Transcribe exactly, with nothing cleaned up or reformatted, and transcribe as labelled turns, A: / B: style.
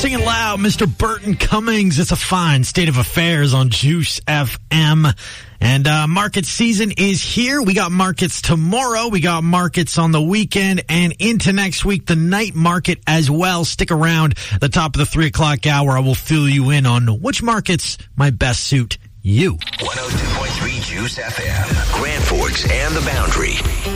A: Sing it loud, Mister Burton Cummings. It's a fine state of affairs on Juice F M. And uh market season is here. We got markets tomorrow. We got markets on the weekend and into next week, the night market as well. Stick around. The top of the three o'clock hour, I will fill you in on which markets might best suit you.
B: one oh two point three Juice F M, Grand Forks and the Boundary.